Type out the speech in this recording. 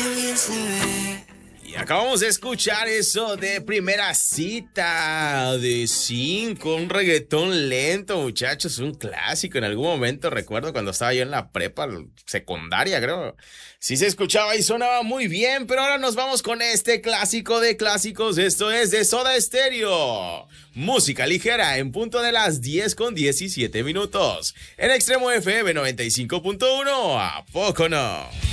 Y acabamos de escuchar eso de Primera Cita de 5, un reggaetón lento, muchachos, un clásico. En algún momento recuerdo cuando estaba yo en la prepa, secundaria, creo. Sí se escuchaba y sonaba muy bien, pero ahora nos vamos con este clásico de clásicos. Esto es de Soda Stereo. Música ligera en punto de las 10:17 minutos. En Extremo FM 95.1, ¿a poco no?